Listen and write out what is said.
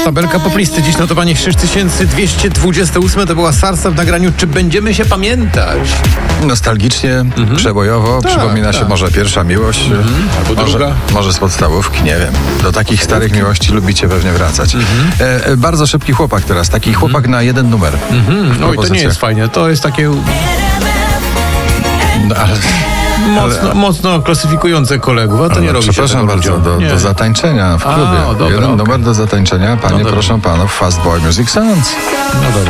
Tabelka poplisty, dziś notowanie 6228, to była Sarsa w nagraniu Czy będziemy się pamiętać? Nostalgicznie, przebojowo, przypomina się może pierwsza miłość, Albo druga. może z podstawówki, nie wiem. Do takich starych miłości lubicie pewnie wracać. Bardzo szybki chłopak teraz, taki chłopak na jeden numer. Oj, to nie jest fajne, to jest takie No, ale mocno klasyfikujące kolegów, a to nie robi się przepraszam tego bardzo, ludziom. do zatańczenia w klubie. dobra, Jeden okej. numer do zatańczenia, panie, dobra. proszę panów, Fast Boy Music Sounds. No dobra.